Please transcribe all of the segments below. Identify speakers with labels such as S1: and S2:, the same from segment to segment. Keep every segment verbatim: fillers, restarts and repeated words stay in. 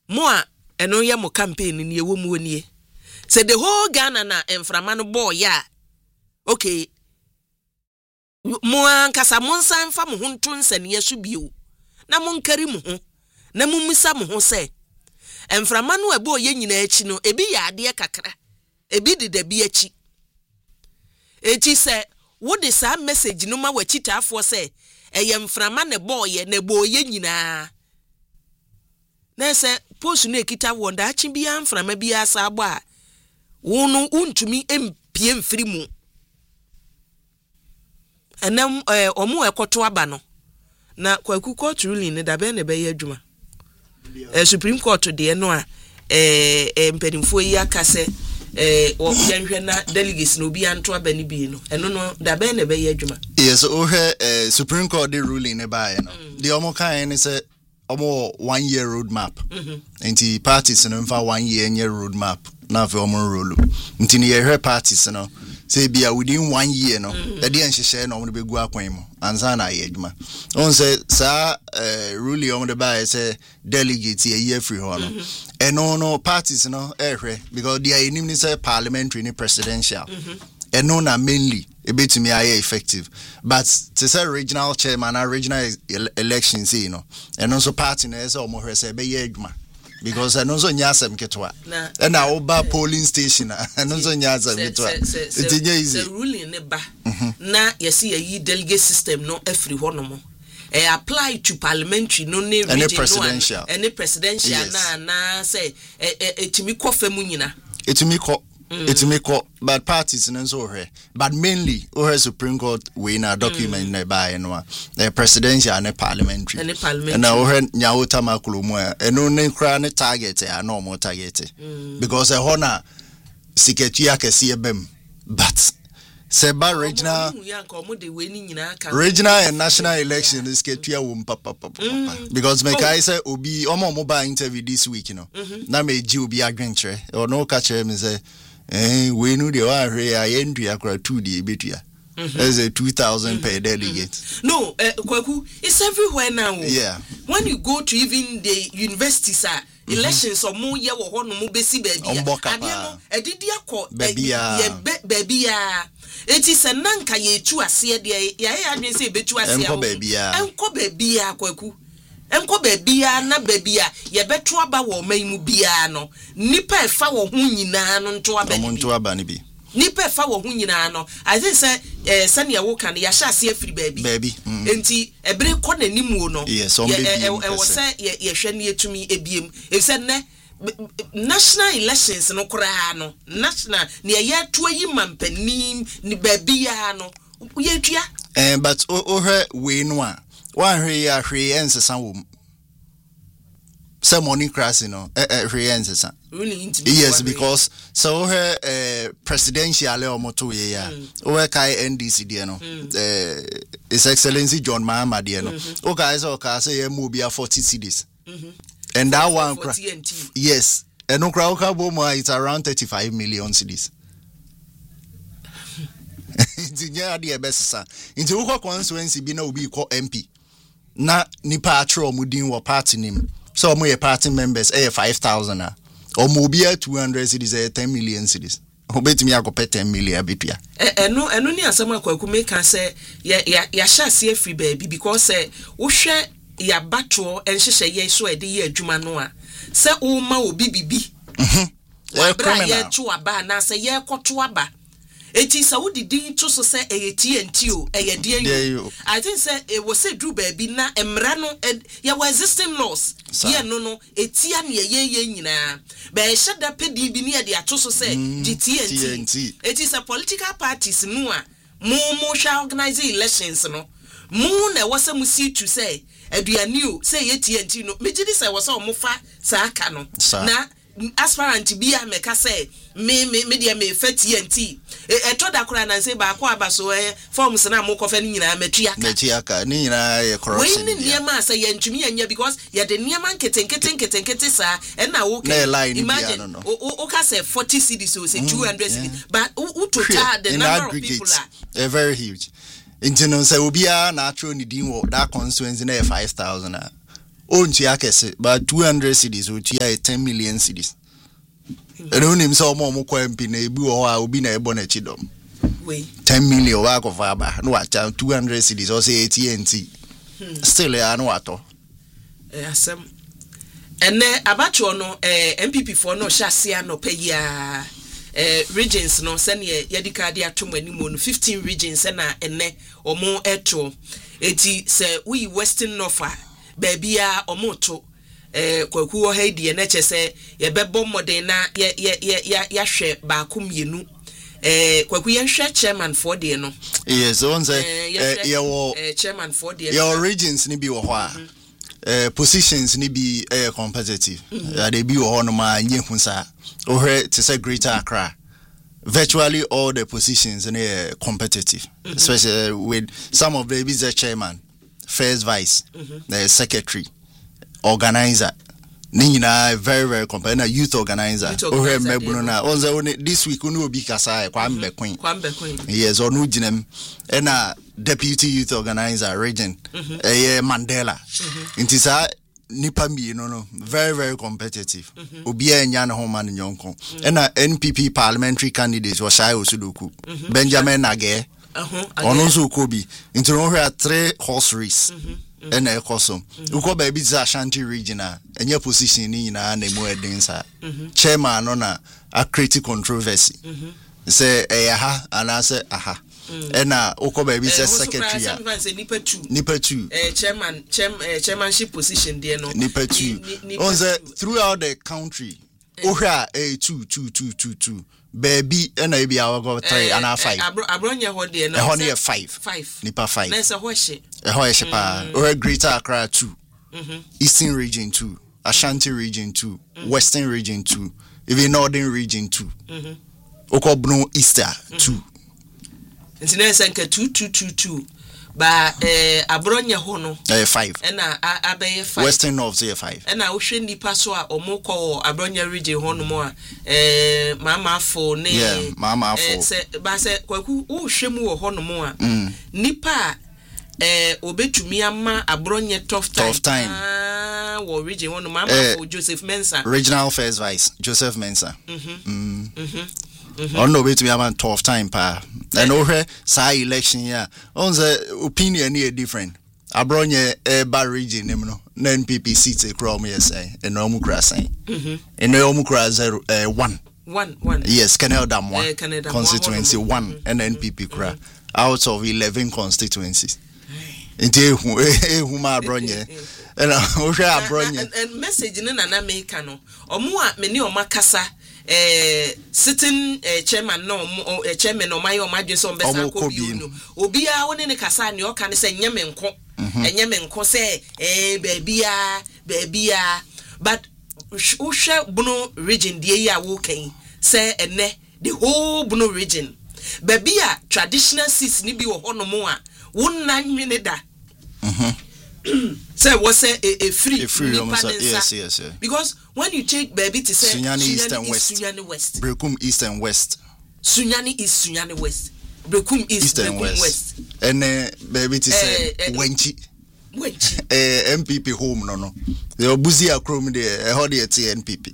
S1: mo a eno ye mo campaign ni ewo mu nie say the whole Ghana na emframa no boy ya okay mo ankasa mo nsan fa mo ho nto nsane so bio na mo nkari mo ho na mo misa mo ho say emframa no ebo ye nyina achi no ebi ya ade kakra ebi de da bi achi echi say wo de sa message no ma wachitaafo say eye emframa ne boy na ebo ye nyina na say post no ekita wonda achi bia emframa bia sa abo a wo no untumi empie mfiri mu enam eh omo ekoto aba no na kwaku court ruling ne da be ne be ye adwuma eh Supreme Court de no a eh empanimfo yi akase eh o yanhwe na delegates no bi anto aba ni bi no eno no da be ne be ye adwuma.
S2: Yes, o he eh Supreme Court de ruling ne ba ye no the omo kan ne say omo one year road map enti parties no mfa one year nye road map na fe omo rolo enti ne ye parties no say bia within one year no e dey enhyehyɛ no omo be gu akwan mu ansa na ye adwuma on say sa eh ruling omo de ba say delegate a year free ho no e no no parties no ehwe because they are enim ni say parliamentary ni presidential e no na mainly e betumi aye effective but to say regional chairman and regional elections you know and also party na say omo hwe say be ye adwuma because I know so nyasem ketwa and na oba polling station and so nyasem ketwa it is
S1: the ruling ne ba na yesi yi delegate system no every honomo e apply to parliamentary no ne regional
S2: and presidential
S1: and presidential yes. na na say etimi kofa mu nyina
S2: etimi ko etimi ko but parties no so hwe but mainly o Supreme Court we na document mm. na ba no the presidential and parliamentary
S1: and parliamentary
S2: and o hwe nyawota makolo mu e no ne kra ne target ya no mo target mm. because e ho na secretary akese ebem but Seba regional regional and national election is ketua wo papa papa because me kai say obi omo mobile interview this week you know na me ji obi adwentre or no catch me say eh we know the one here ayendu akra two the betua there's a two thousand per delegate
S1: no uh, kwaku it's everywhere now
S2: yeah
S1: when you go to even the universities are elections or mo ye wo ho no mo besi ba bia ade no edidi akọ ye ba bia eti se nanka ye tu ase de ye ye adwen se betu ase
S2: enko ba bia
S1: enko ba bia kwaku enko ba bia na ba bia ye betu aba wo man mu bia no nipa efa wo ho nyina no nto aba ni
S2: nto aba ni bi
S1: nipa efa wo ho nyina no I think say eh sane ya wo kan ya hya ase afiri ba bi
S2: baby
S1: enti ebere kọ nanimu no
S2: yes on baby
S1: e wo say ye hwe ne etumi ebiem e say ne national elections no kura no national ne ye to yi mampanim ni ba bia no ye tua
S2: eh but o hwe we no a wa hwe ya hwe ensesa wo some money crash no eh eh hwe ensesa yes because so her uh, presidential omoto ye ya o kai N D C D no eh His Excellency John Mahama de no o guys o ka say e mo bia forty cedis and that one yes and no crowd ka bo mo it's around thirty-five million cedis Dinya de ebesa into wo constituency bi na obi ko M P na nipa atro mudin wo party nim so mo ye party members eh five thousand or mobile two hundred cities eh ten million cities obetimi akopɛ ten million betua
S1: eno eno ni asɛm akwaku make say ya ya ya hyase afri baabi because say wo hwɛ ya bato enhyehyɛ ye so e de ye adwuma no a sɛ wo ma obi bibi mhm wa bra ye to aba na sɛ ye kɔto aba eti sa wo didi to so say e T N T o e de you I think say e wo say drew baabi na emra no ya wa existing laws ye no no etia ne ye ye nyina ba e hyeda pedi bi ne ye de ato so say T N T eti say political parties no a mo mo sha organize elections no mo na wasa mu see to say aduani o say ye T N T no me gidi say wasa o mo fa sa aka no na aspirant bia meka say me me me dia me fa T N T e to da kura na say ba ko abaso e forms na mo kofa ni nyina metuaka
S2: metuaka ni nyina ye corruption
S1: we ni niam say ye ntumi anya because ye de niam nketen nketen nketen nketen sa e na wo imagine o ka say forty cedis so say two hundred cedis but who total the number of people are
S2: very huge into no say obia na atro ni din wo that constituency na five thousand own chiakese, but two hundred cities, which are ten million cities. And only him saw more quamping a boo or be a bonnet chidom. ten million work of Abba, no, two hundred cities or say A T and T. Still, I know what.
S1: Some and then about you no M P P for no chassis no pay ya regions no send ye yedicadia to many moon fifteen regions and a or more etro. Eti say we Western Norfolk, baby or moto. Eh, kwaku heidi na che se ye bebo modern na ye ye ye ya hwe ba komienu eh kwaku ye hwe chairman for de no
S2: yes on say eh your
S1: chairman for de
S2: your regions ni bi wo ho a eh positions ni bi eh competitive ya de bi wo ho no ma nye hu sa o hwe to say Greater Accra virtually all the positions in a competitive mm-hmm. especially with some of the business chairman first vice mm-hmm. the secretary organizer nina very very competitive youth organizer o he mebuno na onze this week unu obi kasa kwambe queen
S1: kwambe queen
S2: yes onu ginem na deputy youth organizer region eh Mandela intisa nipa mi no no very very competitive obi anya na homa ne nyonko na N P P parliamentary candidate was Shai Osudoku Benjamin Nage ono so kobi into no hwe three horse race and a cosum. You go baby to Ashanti region, and your position in a name where dancer. Chairman on a creative controversy. Say, eh, aha, and I say, aha. And now, Oko baby says secretary.
S1: Nipper two.
S2: Nipper two.
S1: Chairman, chairmanship position, dear no. Nipper two.
S2: On the throughout the country. Oha, a two, two, two, two, two. Baby, and I be our go three and a five.
S1: Abronya what dear,
S2: no, only a five.
S1: Five.
S2: Nipper five.
S1: There's a horse. A
S2: horse, or a Greater Accra two. Eastern region two. Ashanti region two. Western region two. Even Northern region two. Okobno Easter two.
S1: It's Nensenka two, two, two, two. Ba eh Abronya hono
S2: eh five
S1: na abaye five
S2: Western North say five
S1: na ohwe nipa so a omukọ Abronya region hono mo a eh mama afo ne
S2: yeah mama afo
S1: se ba se kwaku ohwe mu wo hono mo a nipa eh obetumi ama Abronya tough time
S2: tough time
S1: ah wo region hono mama afo Joseph Mensah
S2: regional first vice Joseph Mensah mhm mhm Oh no, wait me a tough time pa. And over sa election yeah. On the opinion here different. Abronye e bar region no. N P P seats e kro me say. E no mu kra say. Mhm. E no mu kra zero eh one.
S1: One one.
S2: Yes, Canal Dam one. Constituency one and N P P kra out of eleven constituencies. Inte hu e hu ma abronye. And over abronye.
S1: And message ni na na make no. Omo a me ni omakasa eh sitting eh, chairman no eh, chairman no my omo adwe so mbesa ko bi no obi a woni ne kasa ne o ka ne se nyame nko enye me nko se eh baabia baabia but uhwe bunu region die ya wo kan se ene the whole bunu region baabia traditional seats ni bi wo hono mo a wonna nwene da mhm say was a a free,
S2: a free yes, yes, yes.
S1: Because when you take baby to say
S2: Sunyani East and West,
S1: Sunyani West,
S2: Brekum East and West,
S1: Sunyani East, Sunyani West, Brekum East,
S2: East and West. West, and uh, baby to say uh, uh, Wenchi,
S1: Wenchi,
S2: uh, M P P home no no, the Obuzia Chrome there, how do you say N P P?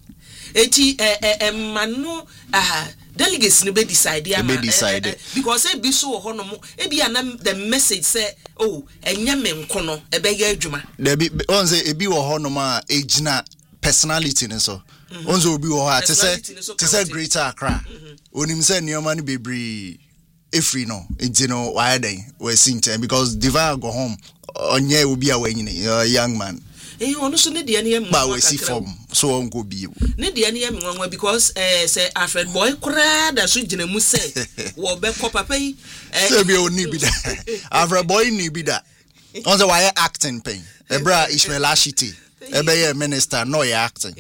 S1: Eti eh eh manu ah delegates no be decide ya
S2: be decide
S1: because e bi so ho no mo e bi anam the message say oh enya me nko no e be ya adwuma
S2: there be on say e bi wo ho no ma ejina personality ne so on say obi wo ha te say te say Greater Accra onim say nioma no bebre efri no enti no why den we sing because divine go home onye obi a wanyine young man
S1: eh ono so ne de ne yam
S2: ba we see form so on go bi
S1: ne de ne yam nwanwa because eh say Alfred Boy kura da so gina mu say wo be ko papa yi
S2: eh say bi oni bi da Alfred Boy ni bi da on say why acting pen ebra Ishmael Ashiti e be ye minister no ya acting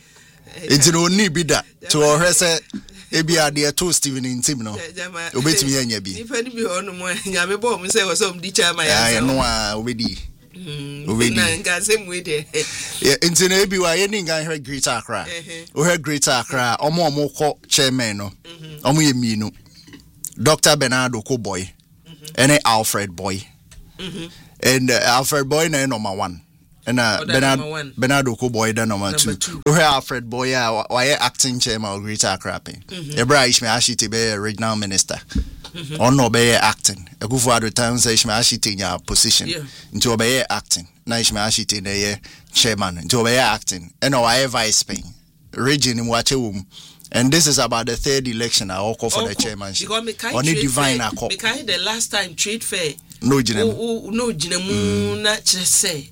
S2: it no ni bi da to ohwe say ebi ade to Stephen Intim no obetumi anya bi
S1: ni fa ni bi ono mo nyame bo mo say wo so mdi chama
S2: ya ya no a obedi
S1: Obedi na ngaze mwede
S2: yeah into na ebi wa ye ni ngan hwe Greater Accra o hwe Greater Accra omo omo ko chairman no omo ye mienu Doctor Bernardo Koboy and Alfred Boy and uh, Alfred Boy na number one and uh, Bernard Bernard Okuboy da number two. We have Alfred Boya, why acting chairman of Greater Accra. Ebra Ishme Ashiti be regional minister. Or no be acting. A good for the time say Ishme Ashiti in your position. Into obey acting. Na Ishme Ashiti in the chairman. Into obey acting. And why vice paying. Region in Wachewum. And this is about the third election I will call for the chairmanship. Only divine I call.
S1: Because the last time trade fair.
S2: No jinem.
S1: Oh, no jinem. Not just say.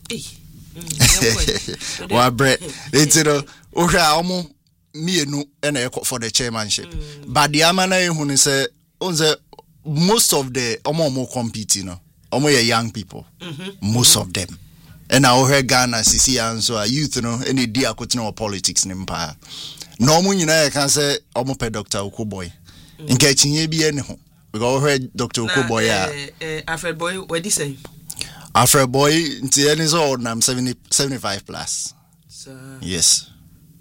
S2: Well, Brett, it's you know, okay, almost me no, and I call for the chairmanship. But the amana who say, on the most of the omo more competing, no, omo young people, most of them. And I heard Ghana, C C, and so youth, you know, any dear continue politics in empire. No one you know can say omo pe Doctor Okuboy. In catching ye be anyhow. We go heard Doctor Okuboy.
S1: Eh, Alfred Boy, what did he say?
S2: Alfred Boy, until any old, I'm seventy, seventy-five plus.
S1: So,
S2: yes.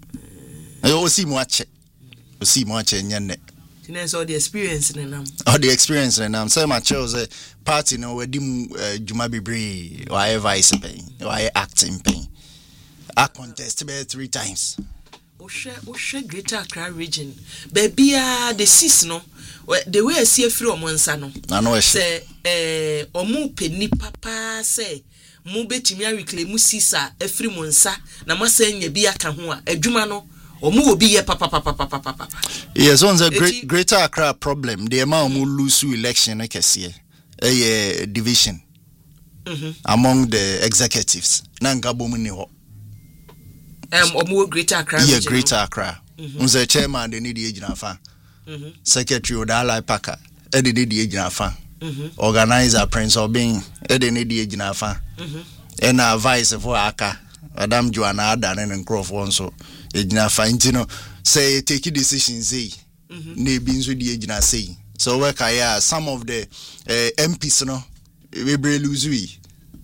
S2: I always see much. We see much in your neck.
S1: You know, the experience in them.
S2: Oh, the experience in them. So much chose a party, no, where dim Jumabi Bree, or I vice pain, or I acting pain. I contest about three times.
S1: Oshe, Oshe Greater Accra region. Baby, ah, the sis no. The way I see a few months, no.
S2: I know.
S1: Say, eh, omu penny papa say, mu betimi reclaim musisa every monsa. Na masa nye biya kahua. Ejuma no. Omu will be here, papa, papa, papa, papa.
S2: Yes, on the great Greater Accra problem. The amount mu lose election, I can see a division among the executives. Nangabu miniho.
S1: Um, or more Greater Accra.
S2: Yeah, Greater Accra. Mm-hmm. The chairman, they need the agent of mm-hmm. Secretary Odalai Paka, they need the agent of mm-hmm. Organizer Prince Obing, they need the agent of mm-hmm. And our vice for Aka, Madame Joanna Adan and Crawford also, agent of Intino, say take a decision, say, ne beans with the agent of say. So, work I some of the uh, M Ps, no, we bring lose we.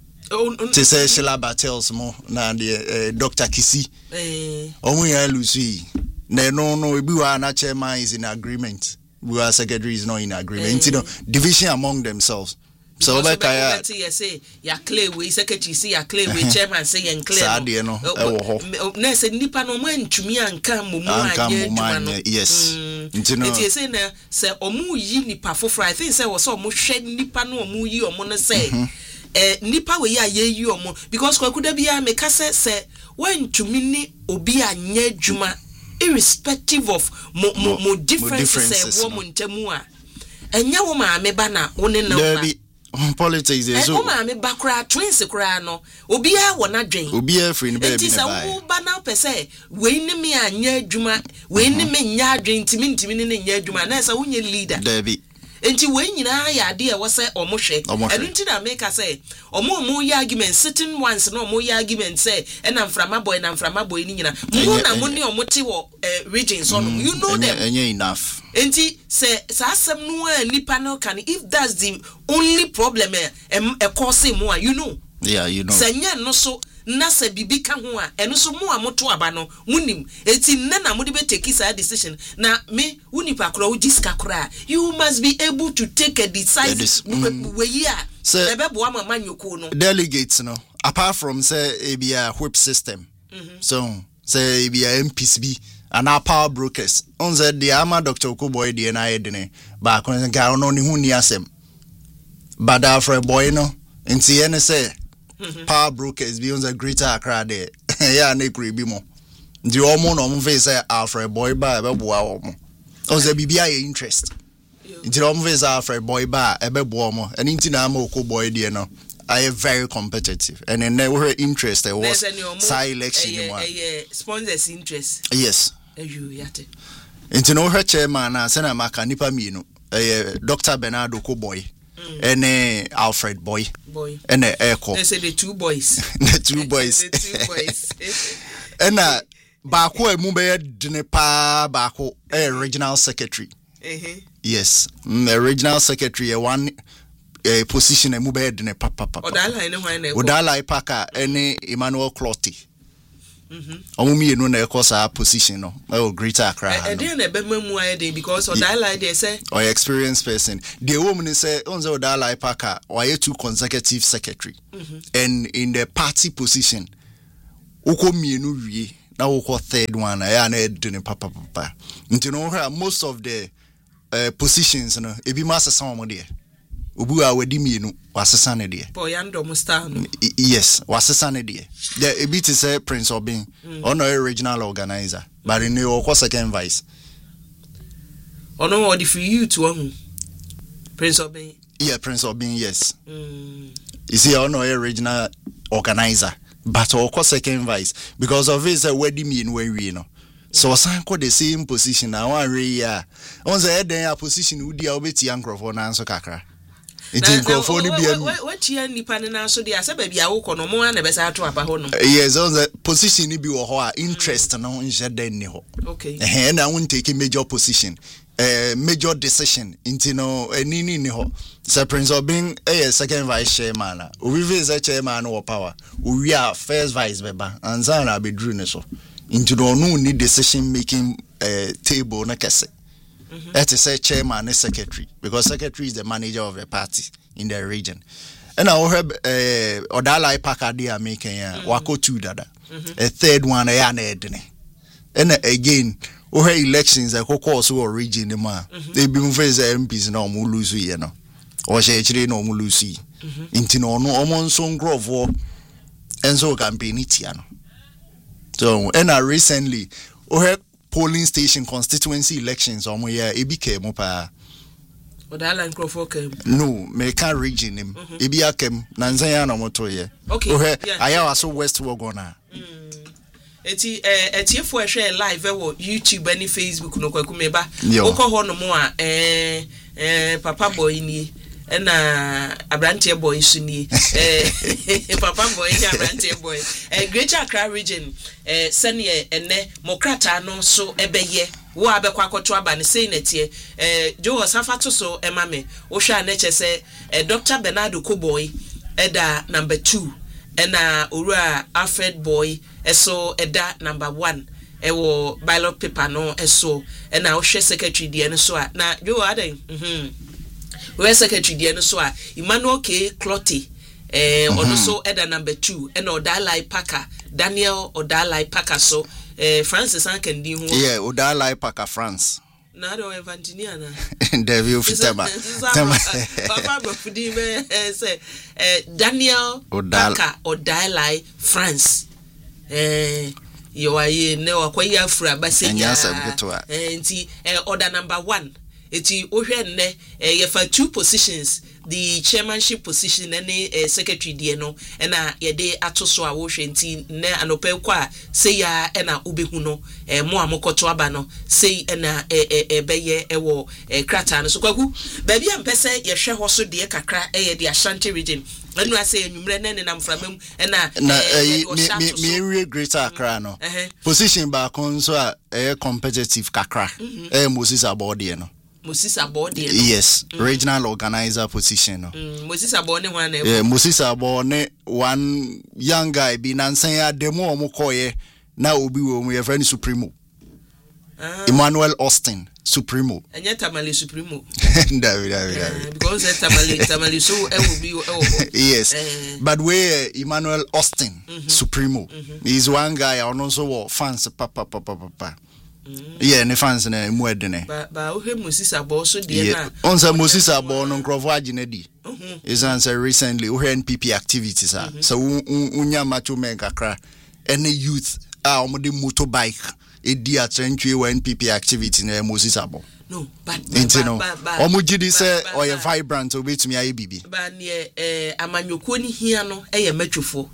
S2: To say Sheila Battles more na the Doctor Kisi. Eh. Omu ya Lucy. Ne no no we are not chairman is in agreement. We are secretary is not in agreement. You know, division among themselves. So we can
S1: say ya clear we secretary say ya clear we chairman say ya clear.
S2: Sadie no.
S1: Na say nipa no mo ntumi anka mo mu anye dwuma no.
S2: Yes.
S1: You know. It say na say omu yi nipa foforo. I think say was omu hwe nipa no omu yi omu no say. Eh, nipa we ya ye yi omo because kwa kuda bia me ka se se when tumini obi anye dwuma irrespective of mo mo, mo differences e wo mo ntemu a enya wo ma me ba na wo ne na
S2: ba politics is
S1: so wo ma me ba kra twins kra no obi a wo na dwen
S2: obi a free ne ba bi
S1: na ba wo ba na pese we ne me anye dwuma we ne me nya dwen ntimi ntimi ne nya dwuma na se wo nye leader
S2: Debbie
S1: enti we nyina ya de e wo se omo hwe enti na make say omo omo ya argument sitting once na omo ya argument say e na mframa boy na mframa boy ni nyina mo na mo ne omo ti wo region so no you know them
S2: enye enough
S1: enti say sa asem no a nipa no can if that's the only problem e e cause mo you know
S2: yeah you know
S1: senya no so na se bibi ka ho a eno so mo amoto aba no munim eti nna na mo de be take a decision na me unipa kro wo diska kra you must be able to take a decisive way here e be bo ama manyoko no
S2: delegates no apart from say e be a whip system mm-hmm. So say e be a M Ps B and our power brokers on the the ama Doctor Okuboy de na edene ba kon ga no ni hu ni asem but Alfred Boy no enti ene say power brokers be on the Greater Accra there. Yeah, ne be more. The omo no mo face Alfred Boy ba e be boa omo. O ze bibia ye interest. Nti omo face Alfred Boy ba e be boa omo. And nti na ma Okuboy there no. I am very competitive and then they were interested was side election
S1: eh sponsors interest.
S2: Yes.
S1: You yate.
S2: Nti no her chairman na se na maka nipa mienu. Eh Doctor Bernard Okuboy. And uh, Alfred Boy,
S1: boy,
S2: and uh, Echo.
S1: They say the two boys,
S2: the two boys,
S1: the two boys.
S2: And uh, Bako Mumbai Dnepa Bako, a regional secretary.
S1: Uh-huh.
S2: Yes, the regional secretary, a one a position a Mumbai Dnepa Papa. Odalai Paka, any Emmanuel Clotty. Omumi no na ekosa position no e Greater Accra
S1: no. E dey na be mamu aye because Odalai dey say
S2: or experienced person. The woman say on the Odalai Paka or two consecutive secretary. Mm-hmm. And in the party position woko mienu wie na woko third one ya na edune papa papa nti no hwa most of the uh, positions no ebi ma asesa omo de obu a wadi mienu wasesa ne de
S1: po yando musta no
S2: yes wasesa ne de the ebi to say Prince Obin mm. ono original organizer but in the second vice
S1: ono what if you to one Prince Obin
S2: yeah Prince Obin yes
S1: mm.
S2: you see ono original organizer but oko second vice because of his wadi mienu when we know so san ko the same position na one way ya on say den position udi a obeti ankrofo na anso kakra iti ankrofo ni bia
S1: what you nipa na so dia say ba bia wo kono mo na be sa to aba ho no
S2: yes on the position ni bi wo ho a interest no nje den ni ho
S1: okay
S2: eh na won take major position eh major decision into no any ni ni ho Sir Prince Obin eh second vice chairman na we vice chairman no power we are first vice beba anza na be dru ne so into no no need decision making uh, table na kese mm-hmm. That is a chairman and secretary because secretary is the manager of the party in the region and I have uh, Odalai Pakadi making ya wako two dada mm-hmm. A third one ya na edene and again we have elections I go course or region ma they be face M Ps na omo lose you know or she actually no omo lose into no no omo so ngrofo enso campaign itiano. So, and I recently, we polling station constituency elections on where it became up.
S1: Odala Nkrofo came.
S2: No, me can region him. It be a came Nanzaya no moto ye.
S1: Okay.
S2: I have also West Wagona.
S1: Eti eh eti efo ehwe live e wo YouTube and Facebook no kwaku meba.
S2: Oko
S1: ho no mo a eh eh papa boy ni na Abrante boy suni eh papa boy ni Abrante boy eh Greater Accra region eh sene ene mokrata no so ebeye wo abekwa akoto aba ne sei netie eh jo safato so emame wo hwa na chese eh Doctor Bernardo Koboy eda number two ena Owura Alfred Boy eso eda number one ewo ballot paper no eso ena wo hwe secretary die no so a na jo adan mhm we secretary die no so a Emmanuel K Clotty eh ono so eda number two ena Odalai Parker Daniel Odalai Parker so eh Francis Ankendi ho
S2: yeah Odalai Parker France
S1: na do evangelia na
S2: David Fitema
S1: papa go fudi me say eh Daniel Parker Odalai France eh yo aye ne wakwayi afra basenya eh nti eh order number one eti ohwe nne eh yefa two positions the chairmanship position and the uh, secretary die no na yede atoso a wo hwe nti ne anope kwa sei ya na obehu no eh mo amokoto aba no sei na eh eh beye ewo krata no so kwaku ba bia mpese ye hwe ho so de kakra eh de Ashanti region enu ase enwumre ne ne nam framam na
S2: na me me me Greater Accra no position ba kon so a eh competitive kakra eh Moses Abode no
S1: Moses Abode
S2: yes mm. Regional organizer position no
S1: mm. Moses Abode one
S2: yeah Moses Abode one young guy be nansan ya demo omo koye na obi wo mu ye friend Supremo ah. Emmanuel Austin Supremo
S1: enya Tamale Supremo
S2: David David
S1: uh, because Tamale Tamale so e will be oh,
S2: yes
S1: uh,
S2: but we Emmanuel Austin mm-hmm. Supremo mm-hmm. He's one guy also fans papa papa papa Mm. Yeah, ne fans na mu edene.
S1: Ba ba o he Moses Abo so de na.
S2: On say Moses Abo no nkrofo agene di. Mhm. Is answer recently o he N P P activities ah. So unya macho men kakra any youth ah o de motorbike e di atrenchwe wa N P P activity na Moses Abo.
S1: No, but
S2: no. O mo gidi say o ye vibrant o betumi aye bibi.
S1: Ba ne eh amanyoko ni hia no e ye matwofo.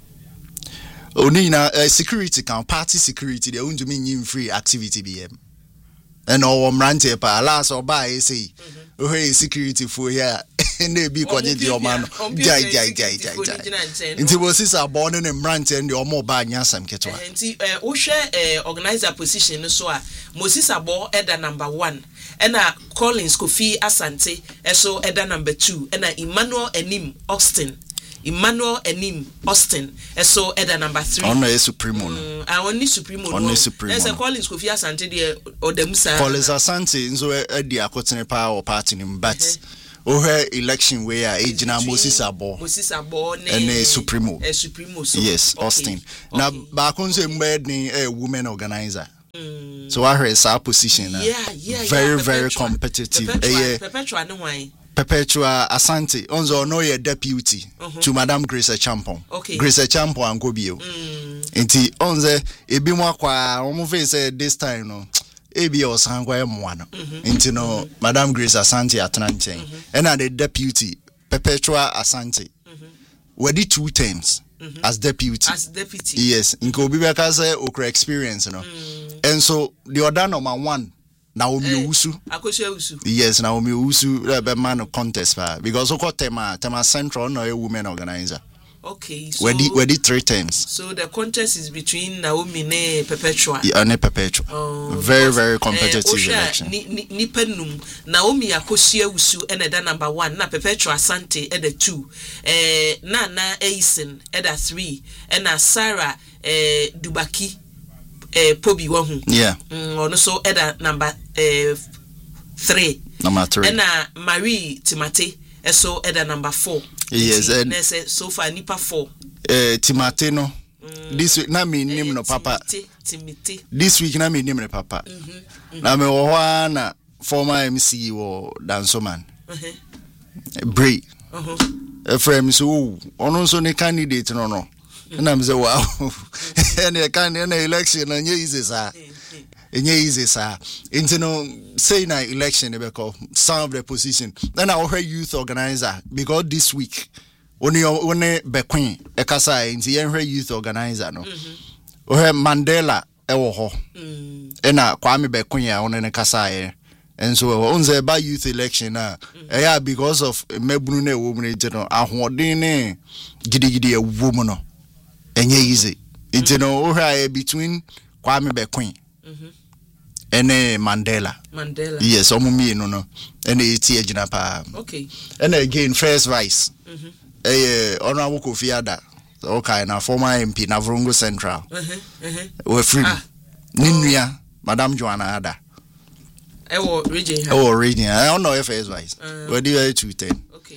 S2: Only na uh, security can party security they won't mean free activity B M. And all mrante pa last or buy say oh hey security for here and they be called your man jai jai jai jai jai. Inti Moses Abode and mrante and your more bad nyasam ketwa.
S1: Inti eh o share eh organizer position so a Moses Abo eda number one and a Collins Kofi Asante eso eda number two and a Emmanuel Enim Austin Emmanuel Enim Austin eso eda number three
S2: ono e Supremo no
S1: mm, a oni Supremo no
S2: ono Supremo
S1: ese Collins Kofi Asante de odamusa
S2: Collins Asante nso e di akotene pa o party nim but ohe election where ejina Moses Abo
S1: Moses Abo
S2: and Supremo
S1: eh Supremo so
S2: yes
S1: okay.
S2: Austin
S1: okay.
S2: now back on say mbe ni a woman organizer mm. so I heard our position
S1: yeah yeah
S2: very
S1: yeah,
S2: very competitive
S1: eh Perpetua no why
S2: Perpetua Asante onzo no ye deputy uh-huh. to Madam Grace Champon
S1: okay.
S2: Grace Champon and Gobio mm. Enti onze ebi mo akwa omo fe say this time no ebi o sangwa e mo ano enti no mm-hmm. Madam Grace Asante atena nchen mm-hmm. and the deputy Perpetua Asante mm-hmm. wedi two terms mm-hmm. as deputy
S1: as deputy
S2: yes nko obi be ka say okra experience no mm. and so the other number one Naomi eh, Owusu.
S1: Akosua Owusu.
S2: Yes, Naomi Owusu be man contest pa because oko tema tema central no a women organizer.
S1: Okay, so
S2: we did we did three times.
S1: So the contest is between Naomi and Perpetua.
S2: Yeah, and Perpetua.
S1: Oh,
S2: very very competitive uh, election.
S1: Ni ni, ni penum Naomi Akosua Owusu and the number one, na Perpetua Asante at the two. Eh uh, Nana Eisen at the three and na Sarah eh uh, Dubaki eh Pobi wahu.
S2: Yeah.
S1: Mm, also at number uh, three.
S2: Number three.
S1: And uh, Marie Timate so at the number four.
S2: Yes, and
S1: so far nipa four.
S2: Eh Timate no. Mm. This week na me name no papa.
S1: Timate.
S2: This week na me name no papa. Mhm. Mm-hmm. Na me wo na former M C wo Dansoman. Mhm. Bray. Mhm. Efrem so ono so ne candidate no no. And I'm say wow. And the kind of election and you easy sir. And you easy sir. Into no say na election because some of the position. Then I heard youth organizer because this week only only Bequin Ekasa into the youth organizer no. We have Mandela ewo ho. And na Kwame Bequin ya on ne kasa and so on the by youth election na eh because of mebunu na wo mu no ahoden ne gidigidi e wo no. Enye easy. It's mm-hmm. no uh, between Kwame Bequin mm-hmm. and uh, Mandela.
S1: Mandela.
S2: Yes, omo me no no. And it's here pa.
S1: Okay.
S2: And again first vice.
S1: Mhm.
S2: Eh Honorable Kofi Ada. Okay, na former M P na Vrongo Central. Mhm. Mhm. We free. Ah. Ninua Madam Joanna Ada.
S1: E wo region. E
S2: wo region. I don't know if first vice. Uh, we do two ten.
S1: Okay.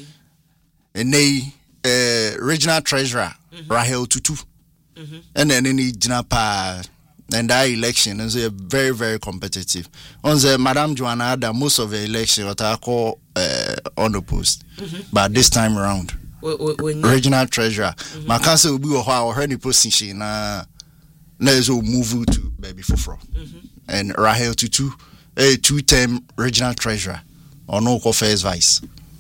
S2: And they uh, regional treasurer mm-hmm. Rahel Tutu. Mm-hmm. And then any Jinapa and that election is a very, very competitive. On the Madam Joanna Ada, most of the election what I call uh, on the post. Mm-hmm. But this time around, when, when regional treasurer, mm-hmm. my council will be a while already position uh let's move to baby Fufro. Mm-hmm. And Rahel Tutu, a two term regional treasurer or no first vice.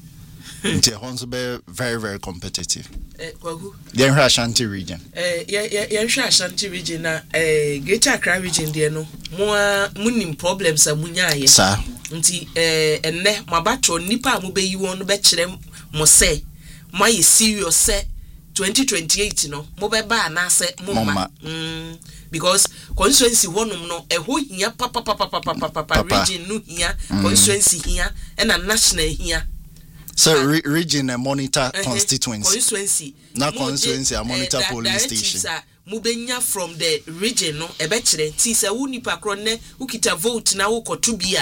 S2: It's very, very competitive.
S1: Eh, Kwahu?
S2: The Ashanti region.
S1: Eh, yeah, yeah, yeah, Ashanti region. Na, eh, Greater Accra region. There no more money problems. A munya.
S2: Sir.
S1: Nti eh, enne mabato nipa mube you want be chere mo say, my serious say twenty twenty-eight no mo be ba na say mama. Mm, because constituency honum no e ho hia papa papa papa papa region no hia constituency hia and a national hia.
S2: So re- region and monitor uh-huh. constituency.
S1: Constituency.
S2: Not constituency, a monitor uh, police station.
S1: Mubenya from the region no ebechere ti se wo nipa kro ne ukita vote na wo koto bia.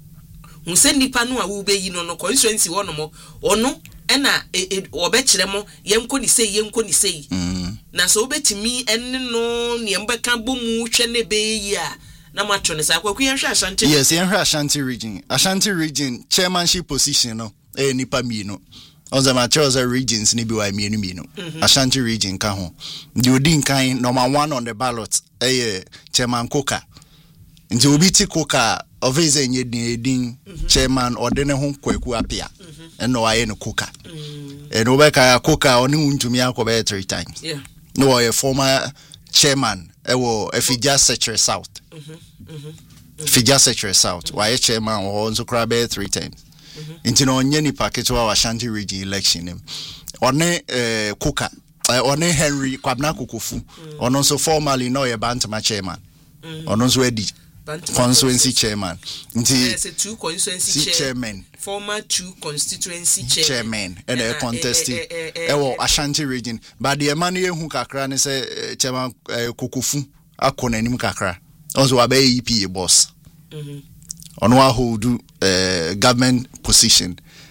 S1: Unse nipa no a wo be yi no no constituency wo no mo ono na obechere mo yenko ni sei yenko ni sei. Na so obetimi enne no ne mbeka bomu hwe ne be yi a na matro ne sa kwaku yenhwe Ashanti.
S2: Yes, yenhwe Ashanti region. Ashanti region chairmanship position no. Eh nipa mi no oza ma chose regions ni bi wa mi enu mi no Ashanti region ka ho the odin kan number one on the ballot eh chairman Koka nti obi ti Koka oveze enye din din chairman odene ho kwaku apia eno wa ye no Koka and obeka Koka oni untumi akobe three times
S1: yeah
S2: no a former chairman ewo Efija Secretary South mhm mhm Efija Secretary South wa ye chairman wo nso kra be three times. Into no nyeni package wa Ashanti region election him. One eh Koka, one Henry Kwabna Kokofu. On also formerly no a Bantama chairman. On also a constituency chairman.
S1: There's a two constituency
S2: chairman.
S1: Former two constituency
S2: chairman and a contesting. Ewo Ashanti region. But the man who kakra ne say chairman Kokofu akona nim kakra. Also abe E P boss. Mhm. On what who do uh, government position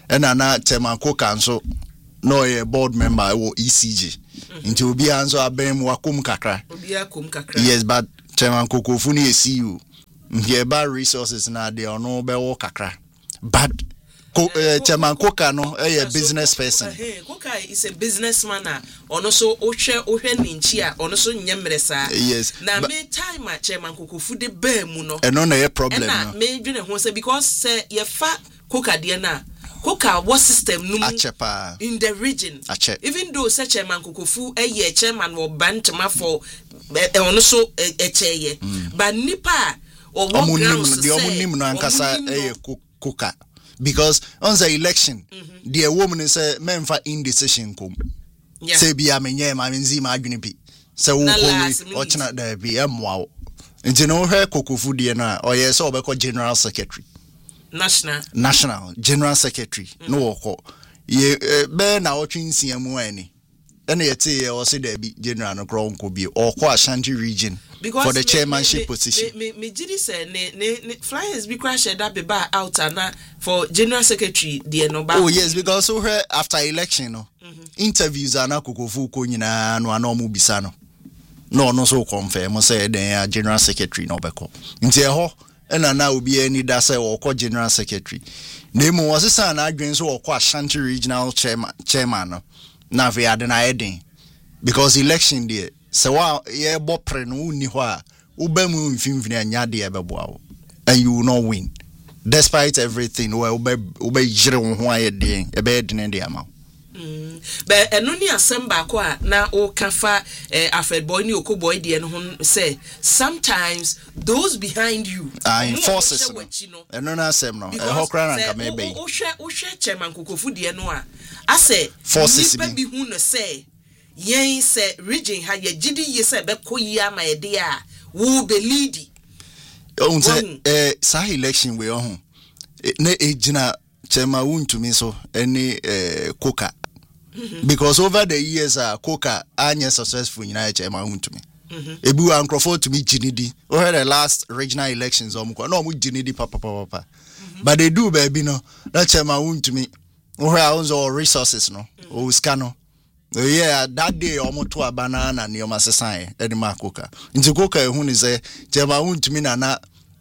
S2: ɛna na Chairman Koka nso no a board member or E C G into obi anso abem wakum kakra
S1: obi akum kakra
S2: yes but Chairman Kokofu ni C E O here ba resources na dey ono be wo kakra but Ko, uh, Chairman Koka no a uh, business so, person.
S1: Hey, Koka is a businessman. Ono so ohwe ohwe ni nchi a ono so nyemre sa.
S2: Yes.
S1: Na me time a Chairman Kokofu de ba mu no.
S2: Eno na ye problem no.
S1: Na me dwene ho say because say ye fa Koka de na. Koka what system no
S2: Achepa
S1: in the region.
S2: Ache.
S1: Even though say Chairman Kokofu e ye chairman wo bantama for e ono so e cheye. But nipa or what grounds
S2: the omunim no ankasa e Koka. Because on the election, mm-hmm. the woman is a man for indecision. Come, yeah. Say be a man, yeah, I mean, Zima Gunipi. So, watching at there be a wow. And you know her Kokofu Diana, or yes, or because General Secretary,
S1: National,
S2: National General Secretary, mm-hmm. no, ye bear now watching C M O any. And yet, say, or say there be General no Crown could be or Kwa Ashanti region. Because for the me, chairmanship me, position.
S1: Me me me say ne ne flyers be crash that be ba out and for general secretary the no ba.
S2: Oh yes, because so her after election no mm-hmm. interviews are na Kokofu ko nyina no ana omo bisa no. No no so confirm say den general secretary no beko. Nti e ho na na obi ani da say wo ko general secretary. Na emu wo sesa na adwen so wo ko Ashanti regional chairman chairman no. Na fe ade na eden. Because election there so wa ye bo pre no uni ho a ubamu mfimfini anya de ebeboa and you will not win despite everything we ube ube jire wo ho aye den ebe den de ama
S1: mm but eno ni asem ba ko a na o kafa eh, Alfred Boy ni Okoboy de no ho say sometimes those behind you
S2: are uh, forces no eno na asem no e ho kra na ka me be
S1: o hwe o hwe Chairman Kokofu de no a ase
S2: forces
S1: bi hu no say yen se region ha ye gidi ye se be koyi ama ye de a wo be lead
S2: on say eh sa election we on na ejina Chairman wuntumi so any eh Koka because over the years uh Koka anya successful in Chairman wuntumi ebu ankrofo to me ginidi o had the last regional elections om no mu ginidi papa papa but they do baby no that Chairman wuntumi o have all resources no o scan yeah, that day almost to a banana near my society, Eddie Makoka. Into Koka, who is a Chema won't mean a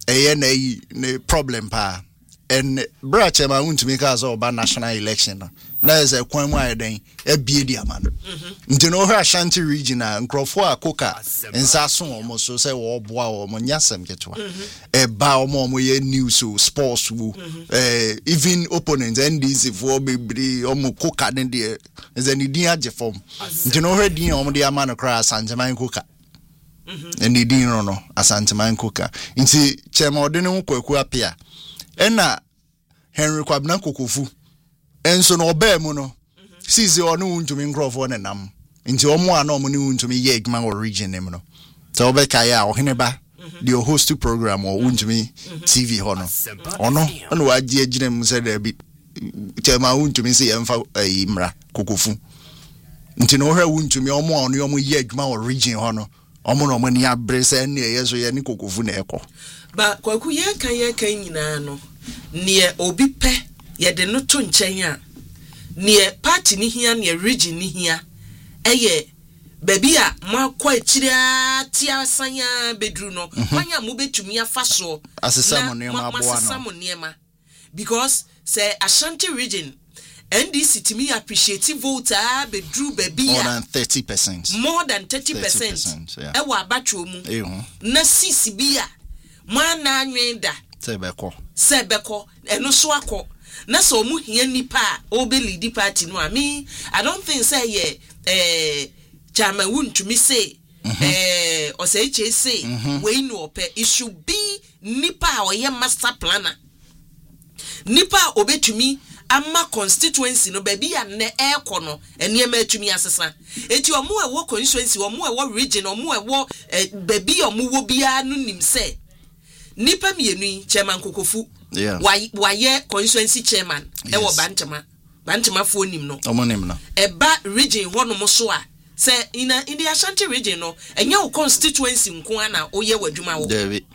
S2: a problem pa. And Bra Chema won't make us all by national election. There's a coin wire then, a beardia man. Into no her Ashanti region and Crawford Koka and Sasson almost so say, oh, boy, Monyasam get one. A bow more news, sports, even opponents, and this if we be almost Koka than the is any dear form. You know her dear on the man across Santa Man Koka. And the dear no, as Santa Man Koka. In see, Chema didn't go appear. And na Henry Kwabna Kokofu. And so no bear mono. Sisi onu untumi nkrofo ne nam. Nti omo ana omo ni untumi ye egma origin nem no. So be kaya oheneba the host program or untumi T V hono. Ono ono waji agire mu se da bi Chema untumi se yemfa imra Kokofu. Nti no hwe untumi omo ono omo ye egma origin hono. Omo no omo ni abre se ne yeso ye ni Kokofu na ekọ.
S1: Ba kwaku ye kan ye kan nyina no. Ne obi pe ye de no to nchen a ne party ni hia ne region ni hia eye baby a ma kwa akire atia sanya bedru no kwanya mo betumi afa so
S2: asesa ne ma aboa
S1: no because say Ashanti region N D C to me appreciate voter bedru baby
S2: more than thirty percent
S1: more than thirty percent e wa abatwo mu na sisi bia ma na anwenda
S2: sebeko
S1: sebeko eno so akọ na so mu hia nipa o be lead party no ami I don't think say ye eh Chairman wuntumi say eh o say che say we no ope it should be nipa o ye master planner nipa obetumi ama constituency no baby ya ne ekọ no ene ma atumi asesa eti omo ewo constituency omo ewo region omo ewo baby omo wo bia no nim say nipa mienu Chairman Kokofu
S2: yeah
S1: waye constituency chairman e wo bantama bantama fo nim no
S2: omo nim no
S1: e ba region ho no mo so a say in a, in the Ashanti region no enye wo constituency nko ana oye wadwuma wo
S2: David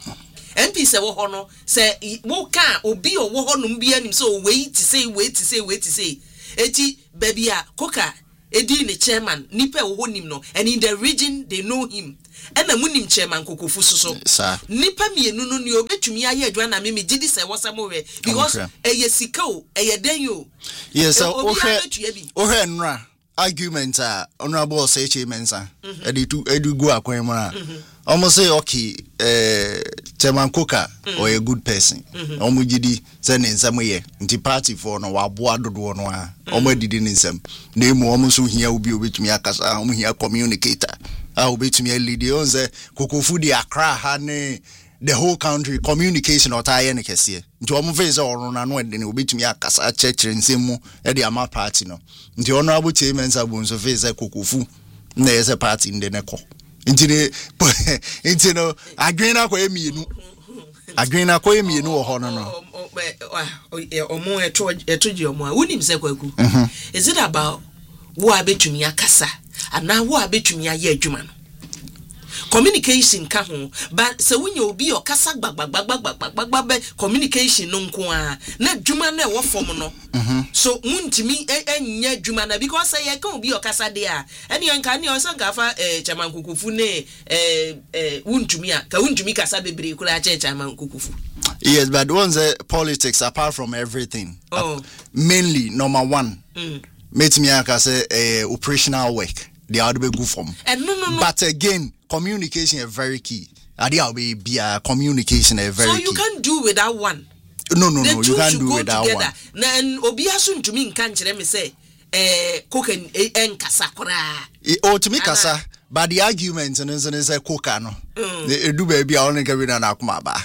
S1: M P se wo ho no se wo ka obi o wo ho no mbi anim so wait to say wait to say wait to say eti baby a koka edi ne chairman nipa wo nim no and in the region they know him ena munim chairman kokofu so nipa mienu no ne obetumi aye adwa na me gidi se wo se mo we because eye sika o eye den yo
S2: yes so o he o he nra argument a honorable say che mensa edi tu edu go akwan mu a almost say okay eh chairman koka or a good person omo gidi say ne nsam ye nti party for no wa boa dodo no a omo didi ne nsam na emu omo so hia obi obetumi akasa omo hia communicator a obetumi lead on say kokofu di Accra ha ne the whole country communication or tie ne kese nti omo face or na no de ne obetumi akasa chechire nsem mu e de ama party no nti honorable chairman sabun so face kokofu na yes party in the neko nti ne nti no adwena kwa emienu adwena kwa emienu wo ho no no omo eto etoji omo a wonim se kwaku is it about wo abetumi akasa ana wo abetumi aye adwuma no communication ka ho but se wunya obi o kasa gbagbagbagbagbagba communication no nko a na adwuma na e wo fom no so muntimi enya adwuma na because say ye ka obi o kasa de a ene yon ka ne o san ka fa eh chairman kokofu ne eh eh wuntumi a ka wuntumi kasa bebre kula a chairman kokofu. Yes, but once uh, politics apart from everything
S1: oh.
S2: uh, mainly number one mm. make me say uh, operational work they are be good from
S1: and no, no, no.
S2: But again communication is very key. Adia be be a communication is very key.
S1: So you
S2: key.
S1: can't do without one.
S2: No, no, no. You can't do without
S1: together.
S2: one.
S1: Then obi asun to me nkan kire me say eh cook en en kasa kora.
S2: Oh to me kasa, but the argument and is say coca no. E do baby a only can be na akuma ba.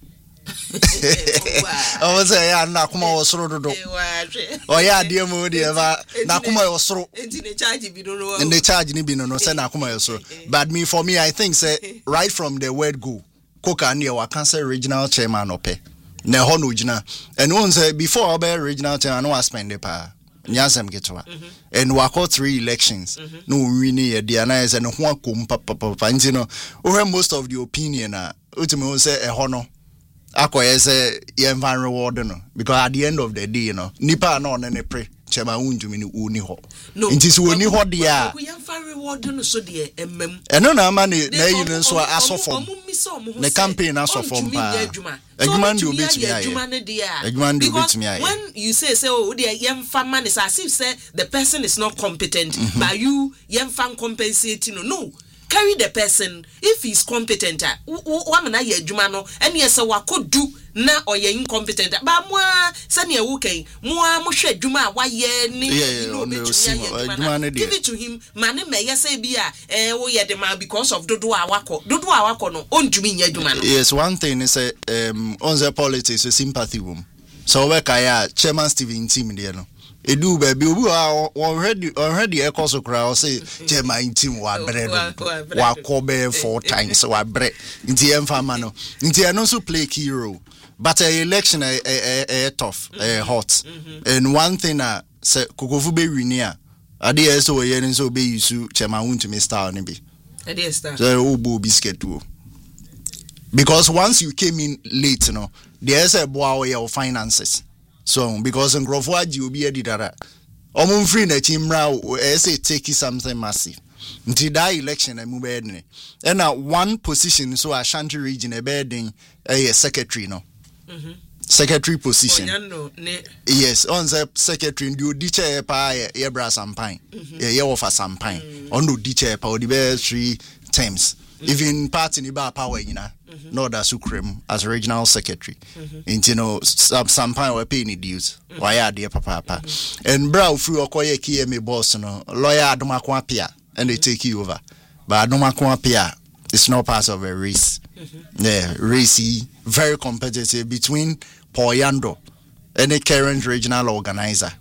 S2: I was say ya na akuma osoro dodo. Oh yeah, dear mo dear ba na akuma osoro.
S1: Enti ne charge bi no no.
S2: And the charge ni bi no no say na akuma osoro. But me for me I think say right from the word go, coca near wa cancer regional chairman ope. Na ho no gina. And one say before obe regional chairman no spend the pa. Nyasem getwa. And we got three elections. No we need the analysis and ho akom papa papa. You know, we most of the opinion na ultimately say e ho no akoye say ye van reward no because at the end of the day you know nipa na on ne pre chema unjumi ni uni ho nti so oni ho de a
S1: we van reward no so de emmem
S2: eno na ama ne na yi no so asofom ne campaign asofom pa adwuma ndi obetumi aye adwuma ndi obetumi aye
S1: when you say say oh de yemfa man is as if say the person is not competent mm-hmm. but you yemfa compensate no no carry the person if he's competent wa mana ye adwuma no ene yesa wakodu na oye incompetent ba mo se ne ewu kan mo a mo hwe adwuma a wa ye ni no betumi give it to him mane me yesa bi a eh wo ye de ma because of dodo a wako dodo a wako no ontumi nya adwuma no.
S2: Yes, one thing is say um on the politics is sympathy room so we kaya chairman Stephen team there no edu baby obi already already e koso kra o say chairman team wa bre do wa kobe four times wa bre nti emfa ma no nti e no so play key role but a election a a tough a hot and one thing uh say kokofu be win here ade e so we yen so be use chairman want to me star ne bi
S1: ade star
S2: so obo biscuit o because once you came in late you know there's a boy your finances. So because in Grofwaji will be a didara. Omum free na chimra e say take something massive. Until that election I move edne. And now one position so Ashanti region a bedding a secretary no. Mm-hmm. Secretary position. Oh, ne. Yes, on the secretary do diche pa e bra sampine. E ye offer sampine. On do diche pa o the three terms. Even party ni ba power yina no da sukrem as regional secretary and you know some some time we pay ni dues why are there papa papa and bra free okoye K M A boss no lawyer Adomako Apia and they take you over but Adomako Apia it's not part of a race yeah racy very competitive between Paul Yando and the current regional organizer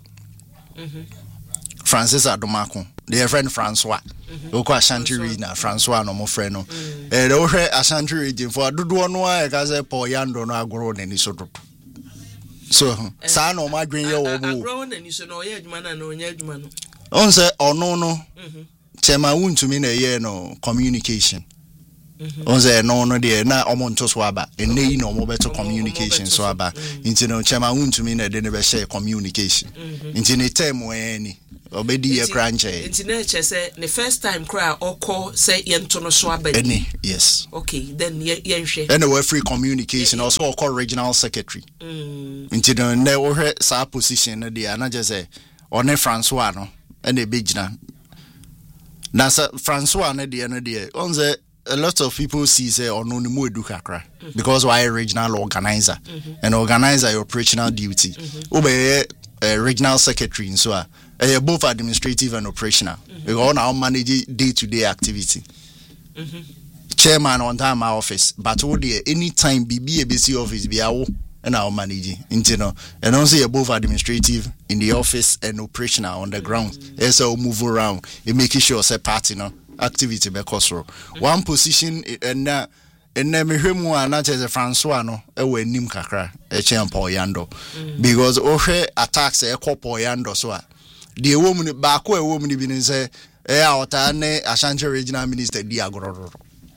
S2: Francis Adomako their friend Francois Oko Ashanti region Francois no mo friend no eh the ohwe Ashanti region for dodo no a ka say Paul Yando no agoro na ni so do so sa no ma dwen ye wo bo
S1: agoro na ni so no ye adwuma na no nya adwuma no
S2: on say ono no chema wuntumi na ye no communication On say no no there na omo nto so aba enne yi na omo beto communication so aba nti no chema unto me na de ne be share communication nti ne term we ni obedi ye kranche
S1: nti na che say the first time cry okọ say ye nto no so aba
S2: enne yes
S1: okay then ye ye hwe
S2: and we free communication also okọ regional secretary nti no na wo hwe sa position na dia na je say one Francois no ene be gina na sa Francois na dia na dia on say a lot of people see say or no mu edu kakra because why regional organizer mm-hmm. and organizer your operational duty mm-hmm. obey a regional secretary so uh, both administrative and operational mm-hmm. because now manage day to day activity mm-hmm. chairman on time my office but all the anytime B B A B C office be awo and our managing you know and also both administrative in the office and operational on the ground mm-hmm. as so move around it making sure say party no activity because one position and na and na me hwemu ana che Francois no e wa nim kakra e che Poyando because o hwe attacks e ko Poyando so a de ewom ni ba ko ewom ni bi ni say e awota ne Ashanti regional minister di agororo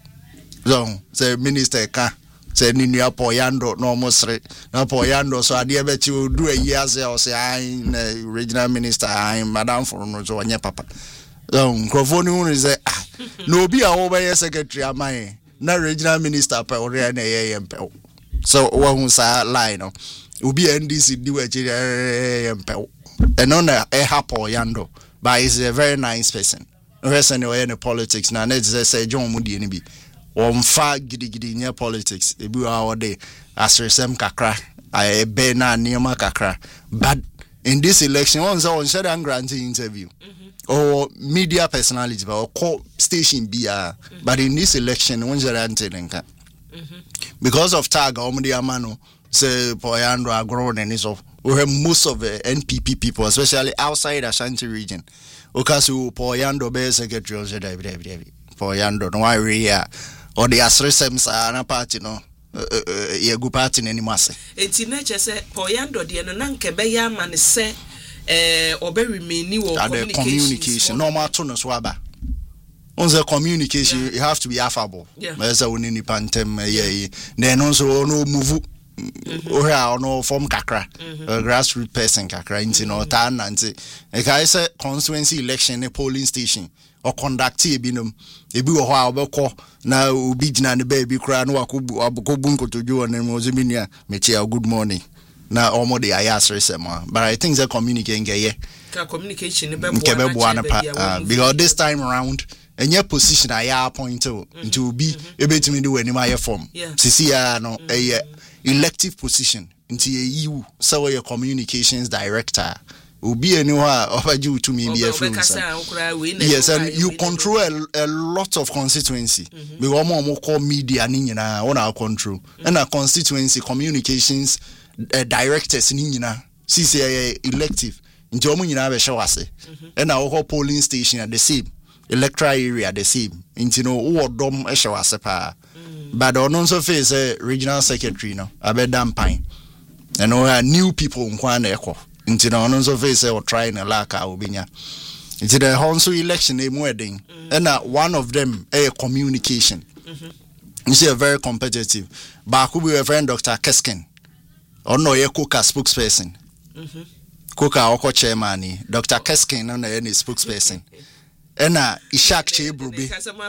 S2: so say minister ka say ni nua Poyando no mosre na Poyando so ade be chi odu ayi ase o say ai regional minister ai madam for no so anya papa um crofoni unu say ah no be a over secretary amai na regional minister pa ore na ye mpe so wo sa line no obi N D C di we chi mpe and on a hapo yando but he's a very nice person person we in politics na na say John Mudi ni bi on fa gidi gidi nya politics e bi wa de asresem kakra e be na niema kakra but in this election on say on share and grant interview or media personality or call station B R mm-hmm. but in this election one mm because of tag omdi amano say Poyando agro and so we have most of the N P P people especially outside Ashanti region okasu Poyando be secretary of the Poyando no worry or the asresems na party no ye go party anymore say
S1: enti na che say Poyando de no na nke be ya ma ne say eh obe remain wo communication
S2: normal to no so aba on the communication yeah. You have to be affable as a woni nipa ntem eh then also no move o ha no form kakra a grassroots person kakra into no ta nanti e kai say constituency election polling station or conduct e binom e bi wo ho a obekọ na obi gina ne ba bi kra na wakobu abukobu nkotoju on mo ziminia mechia good morning na almost the ayas resema but I think the communicating get
S1: communication be
S2: because this time around any position I appoint to to be able to do any my form sisi ya no a elective position into you so your communications director will be anywhere over you to me be a yes and you control a, a lot of constituency we want more call media ni na on our control and our constituency communications Uh, directors ni nyina C C I elective nti omo nyina be hwe wase and na wo polling station at the same electoral area the same nti no wo dom hwe wase pa but on so face uh, regional secretary no abedam pan and no new people nkwa na ekọ nti no on so face uh, try na laka obinya nti the honso election e mu eden and uh, one of them a uh, communication you see a very competitive ba ku be a friend Doctor Keskin or no ye Coca spokesperson. Mhm. Coca oko chairman Doctor Keskin no na ye spokesperson. Ena Ishak Chebrubi.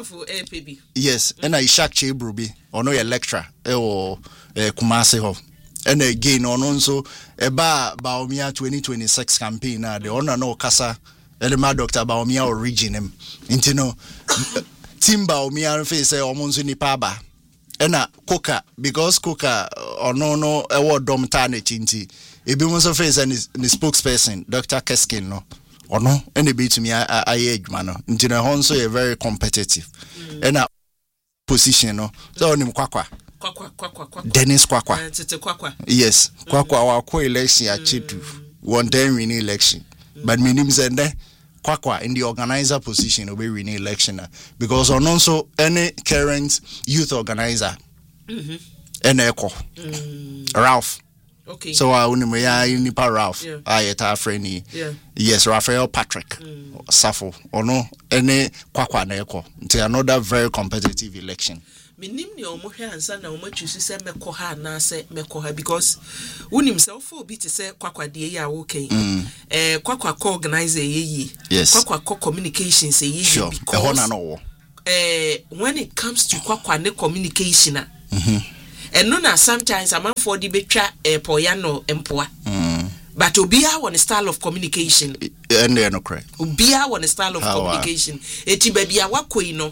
S2: Yes, ena Ishak Chebrubi or no ye lecturer e o Kumasi ho. Ena again ono nso e ba Baomia twenty twenty-six campaign na de ona no kasa elema Doctor Baomia origin him. Inti no team Baomia face e omo nso nipa ba. Ena Coca because Coca or no no e wo dom ta na chinti e bi mo so face and the spokesperson Doctor Keskin no or no any be to me aye adwuma no nti na hon so e very competitive ena position no so onim kwakwa
S1: kwakwa kwakwa kwakwa
S2: Dennis kwakwa
S1: tete kwakwa
S2: yes kwakwa wa ko election a chetu one time win election but minim sende kwakwa in the organizer position will be winning election because on also any current youth organizer mhm and echo Ralph
S1: okay
S2: so I only ya nipa Ralph I eta friend
S1: yeah
S2: yes Raphael Patrick mm. Safo or no any kwakwa na echo into another very competitive election
S1: Minim ni omo hwe ansa na omo choose say mekọ ha na say mekọ ha because unim say ofo obi te say kwakwade ya wo kan eh kwakwa ko organize yeyi kwakwa ko communications yeyi
S2: sure. because na no
S1: eh when it comes to kwakwa ne communication ah mhm and no na sometimes amanfo di betwa eh poya no empoa mm. but obia won style of communication
S2: and they no correct
S1: obia won style of How communication eti babia wakoi no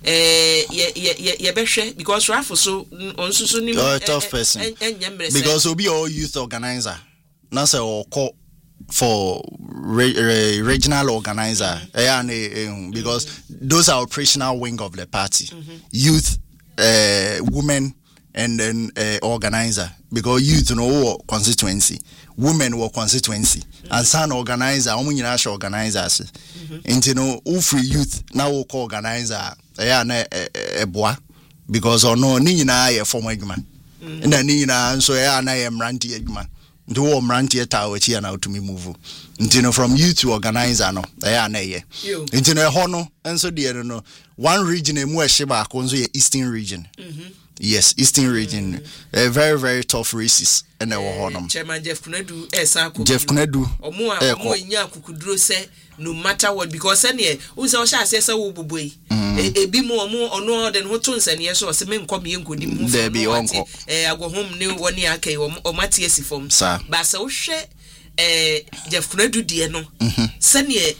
S1: eh ye ye ye behwe because rafo so onso so ni
S2: a tough person because obi all youth organizer na say or call for re, re, regional organizer mm-hmm. because mm-hmm. those are operational wing of the party mm-hmm. youth uh, women and then uh, organizer because youth you know constituency women were constituency mm-hmm. and son organizer omunyina sha organizers and you know all free youth now we call organizer yeah na eboa because ono ni nyina ye form adwuma na ni nyina so yeah na ye mranti adwuma ndo wo mranti ta wachi na to me move you know from youth to organizer no yeah na ye you know ho no enso de no one region emu ehye ba ko nso ye eastern region mhm yes eastern region mm-hmm. uh, very very tough races and they were honum
S1: chairman Jeff Kunadu esa ko
S2: Jeff Kunadu
S1: omo a omo nya akukuduro say no matter what because any who say o sha say say wo boboi ebi mo omo ono den ho to nsane so se me nkom ye nkodim ho
S2: there be onko
S1: eh agohom ne woni akai o mate asifom ba se wo hwe eh Jeff Kunadu die no sane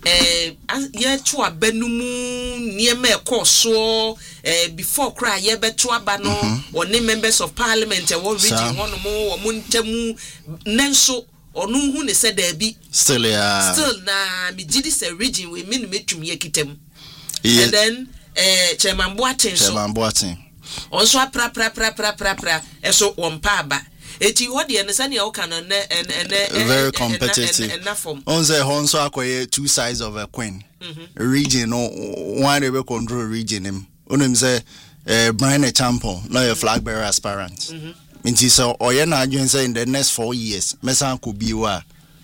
S1: eh ye to abanumu niema ekoso eh before cry ye beto aba no oni members of parliament e wo region one mo wo ntamu nenso onu hu ne se da bi
S2: still yeah
S1: still na mi gidi se region we mean metum ye kitem and then eh chairman Boatin so
S2: chairman Boatin
S1: onso pra pra pra pra pra pra eso wompa aba eti hodi ene sane o kan na ene
S2: very competitive on say honso akoye two sides of a coin region no one dey control region him onim say eh Brian Champion no your flag bearer aspirant nti so oye na adwen say in the next four years mesan ko biwa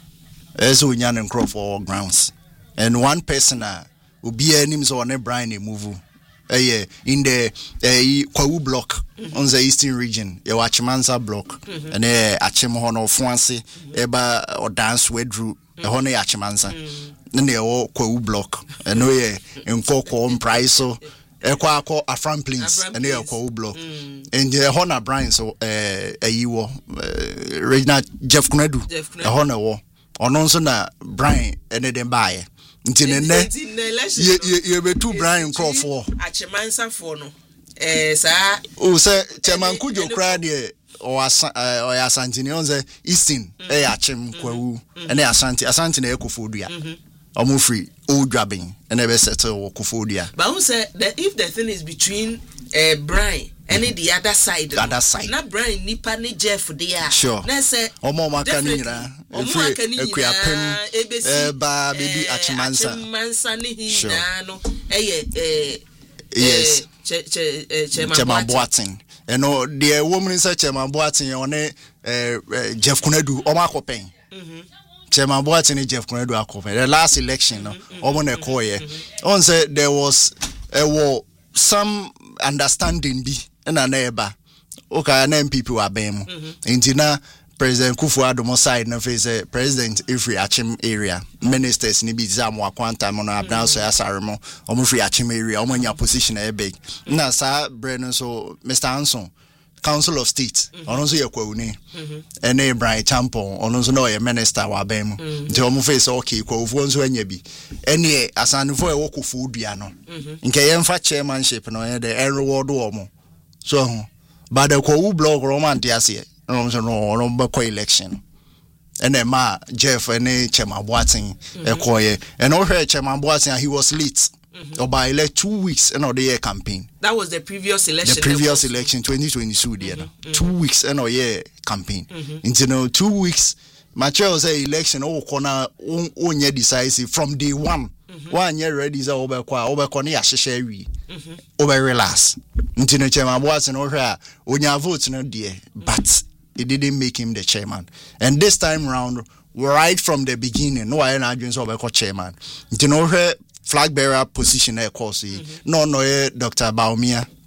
S2: eso nya ne crop for grounds and one person a obi anim so on Brian e move eh in the eh Kwawu block on the eastern region you watch Mansa block and eh achim ho no Fuanse eba o dance wedru e ho no Achimansa na e wo Kwawu block and no ye nkoko price so e kwa akọ Aframplins and e Kwawu block and e ho na Brian so eh ayiwo regional Jeff Kunadu e ho na wo ono nso na Brian ene dem baaye nti ne ne ye ye betu Brian Crawford
S1: Achimansa for no eh sa
S2: o se chairman Kujo kra de o asa o ya Asantini on the eastern eh Achim Kwawu ene Asante Asante na Ekofodua omo free old drabbing and e be settle Ekofodua
S1: but who say that if the thing is between eh Brian and the other side
S2: the other side
S1: na Brian nipa ne Jeff there
S2: sure
S1: na say
S2: omo maka ni nyina
S1: omo aka ni nyina
S2: eh ba baby Achimansa
S1: Achimansa ni hina no eh eh
S2: yes
S1: che che
S2: chairman Boatin and no the woman say chairman Boatin on eh Jeff Kunadu omo akopen mhm chairman Boatin and Jeff Kunadu akopen the last election no omo na koye on say there was a war some understanding bi na na eba okay na M P P wa bem intina President Kufuor mo side na face President Ifri Achim area ministers ni bi za mo akwanta mo na abna so asare mo omo free Achim area omo nya position e big na sa Brennan so Mister Anson Council of State ono so ye Kwawu ni ene Brian Champion ono so na ye minister wa bem nti omo face okay Kwawu nso anya bi ene asanfo e wo Kofodua no nke ye mfa chairmanship no ye the reward omo so but the Kwawu block roman diase no so no no by election and then ma Jeff and Chairman Boatin ekoye and all her Chairman Boatin he was late or by like two weeks and all the year campaign
S1: that was the previous election
S2: the previous election twenty twenty-two there mm-hmm. two weeks and all year campaign mm-hmm. into no two weeks material say election oh corner on year decisive from day one mm-hmm. one year ready is over kwa over corner ya share we over relax into no Chairman Boatin or her on your vote no dear but it didn't make him the chairman. And this time round, right from the beginning, no I na so be chairman. You know her flag bearer position e course. No no Doctor Baumia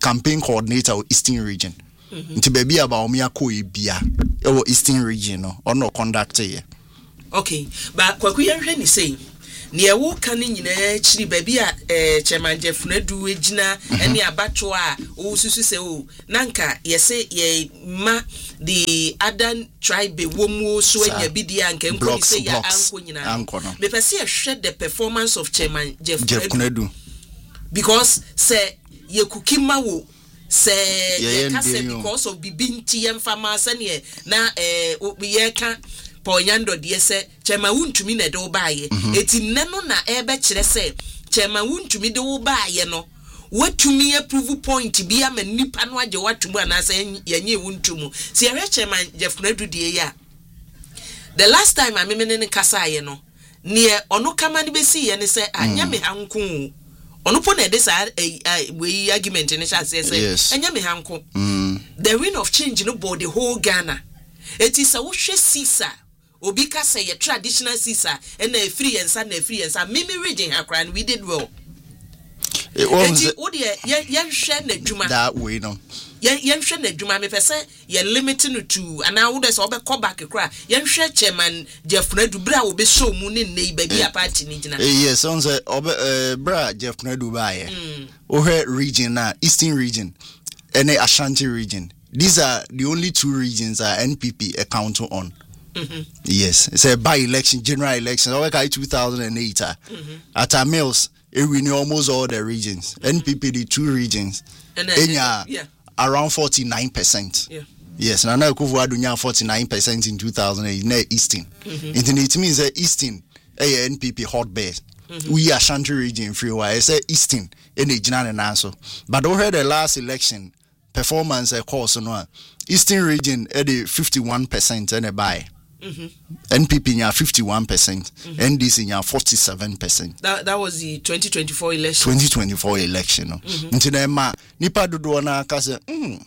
S2: campaign coordinator of Eastern Region. Nti baby aba omi akọ ebia e wo Eastern Region no or no conduct here.
S1: Okay, but kwaku yenhwe ni say ne ewo kan nyina chiri baby a eh Chairman Jeff Nadu egina ene abato a wo susu se o nanka yese ye ma the other tribe womu so enya bidia nka nko say ya anko nyina me pese ye hwe the performance of Chairman Jeff Nadu because say ye kukima wo say ye ka say because of bibinti yemfama sane na eh ye ka Ponyando de se Chema wuntumi na de wo baaye eti nne no na ebe kire se Chema wuntumi de wo baaye no watumi approve point bia ma nipa no age watumu anasa yenye wuntumu si ere Chema Jeff Nadu de ya the last time amemene ne kasa ye no ne ono kama ne besi ye ne se anya me hanko ono po na de sa we argument ne sha se se anya me hanko the wind of change no body whole Ghana it is a wo hwe sisa obi ka say traditional sisa and a free and san na free and san mimi region akra and we did well
S2: it was
S1: o de ye hwe na dwuma
S2: that way no
S1: ye ye hwe na dwuma me pese ye limiting to and now dey say obe call back kra ye hwe Chairman Jeff Nadu bra obe show mu ne nei ba bi a party ni gina
S2: yes on say obe bra Jeff Nadu ba ye o hwe region na Eastern Region and Ashanti Region. These are the only two regions that N P P account on. Mm-hmm. Yes, it's a by-election, general election. Okay, two thousand eight. Mm-hmm. At our mills, it renew almost all the regions. Mm-hmm. N P P, the two regions, and then, yeah, yeah, around forty-nine percent. Yeah. Yes, and I know forty-nine percent in two thousand eight. Ne Eastern. Mm-hmm. It means that Eastern, a N P P hotbed. Mm-hmm. We are Ashanti region free. I say Eastern, in the general and answer. But over the last election. Performance a course no Eastern Region at the fifty-one percent and a buy. Mm-hmm. N P P nya fifty-one percent, mm-hmm. N D C nya forty-seven percent.
S1: That that was the twenty twenty-four election.
S2: twenty twenty-four election no. Nti na ma nipa dodo na aka say mm.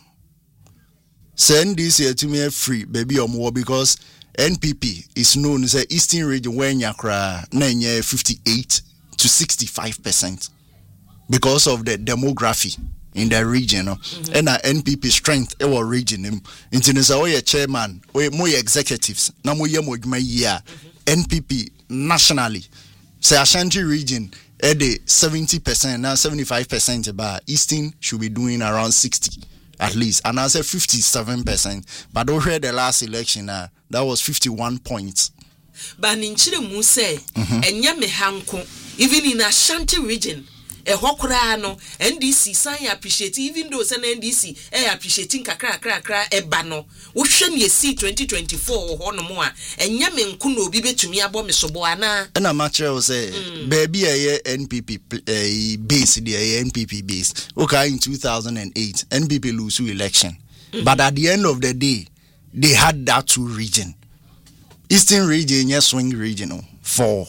S2: Say N D C atumi free baby omo because N P P is known as Eastern Region when yakra na nya fifty-eight to sixty-five percent because of the demography in the region, no? Mm-hmm. And our N P P strength our region him into the chairman or more executives na mo ye mo dwuma year N P P nationally say Ashanti region at the seventy percent now seventy-five percent about Eastern should be doing around sixty at least and I say fifty-seven percent but over the last election uh, that was fifty-one points
S1: but in chire mu say enya me hanko even in Ashanti region e hokura no N D C san appreciate even though say N D C e appreciating kakra kakra kakra e ba no wo hwe ne see twenty twenty-four ho no mo a enya me nko na obi betumi abo me sobo ana
S2: na match say baby e N P P base the N P P base okay in two thousand eight N P P lose election mm-hmm. But at the end of the day they had that two region Eastern region yes swing regional for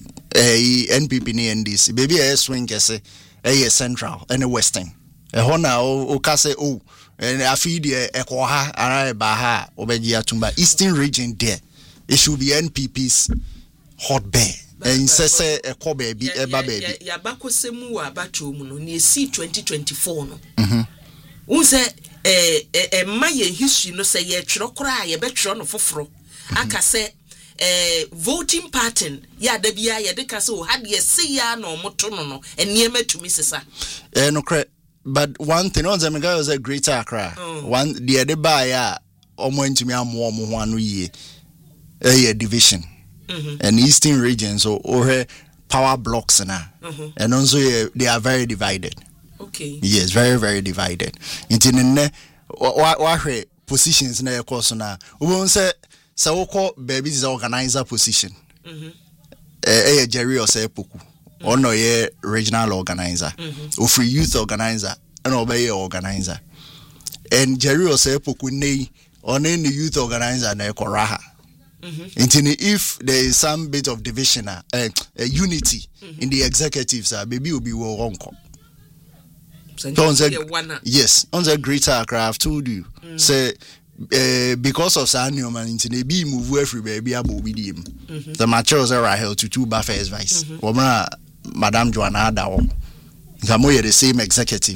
S2: Eh N P P ni N D C baby eh swing kese eh central and western eh ho na o ka say oh and afi de ekwo ha ara ba ha obeji atumba Eastern region there it should be N P P's hotbed and say ekwo baby e ba baby
S1: ya bakosemu wa abato mu no na esi twenty twenty-four no mhm un say eh eh maye history no say ye twero kora ye betwero no foforo aka say eh voting pattern ya da bia ya de ka so had ye see ya no moto no no eniema tumi sesa
S2: eh no cre but one thing on them guy was a greater Accra mm. One the de ba ya omo ntumi amo omo ho anu yie eh division mm-hmm. And Eastern region so or power blocks na mm-hmm. And also uh, they are very divided
S1: okay
S2: yes very very divided into ne wa wa hwe positions na yekoso na we say so we call baby is organizer position. Mhm. Eh eh Jerry or say Poku. Or no ye regional organizer. Mm-hmm. Or free youth organizer and obey organizer. And Jerry or say Poku nei on any youth organizer na koraha. Mhm. If there is some bit of division uh, uh, unity mm-hmm. in the executives uh, baby will be well wrong. So yes, on the greater Accra I've told you. Mm. Say Uh, because of Sanyo man into the be move every baby abo bi dim the materials are held to two buffers vice womra Madam Joanna Adawo Gamoye the same executive